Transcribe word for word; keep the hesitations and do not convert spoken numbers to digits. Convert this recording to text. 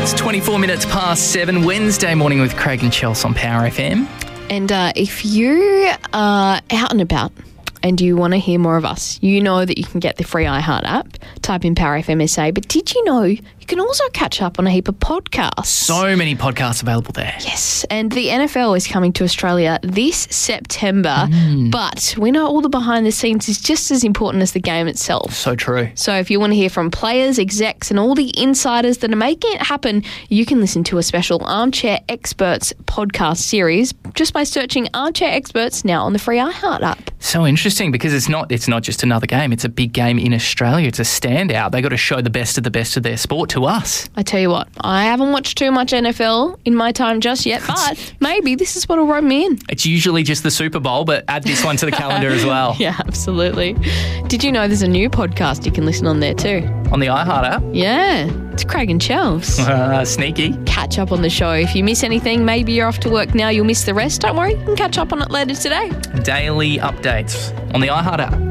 It's twenty-four minutes past seven, Wednesday morning with Craig and Chels on Power F M. And uh, if you are out and about and you want to hear more of us, you know that you can get the free iHeart app, type in Power F M S A. But did you know you can also catch up on a heap of podcasts? So many podcasts available there. Yes, and the N F L is coming to Australia this September, mm. but we know all the behind the scenes is just as important as the game itself. So true. So if you want to hear from players, execs and all the insiders that are making it happen, you can listen to a special Armchair Experts podcast series just by searching Armchair Experts now on the free iHeart app. So interesting because it's not it's not just another game. It's a big game in Australia. It's a standout. They got to show the best of the best of their sport to us. I tell you what, I haven't watched too much N F L in my time just yet, but maybe this is what'll rope me in. It's usually just the Super Bowl, but add this one to the calendar as well. Yeah, absolutely. Did you know there's a new podcast you can listen on there too? On the iHeart app? Yeah, it's Craig and Chels. Uh, sneaky. Catch up on the show. If you miss anything, maybe you're off to work now, you'll miss the rest. Don't worry, you can catch up on it later today. Daily updates on the iHeart app.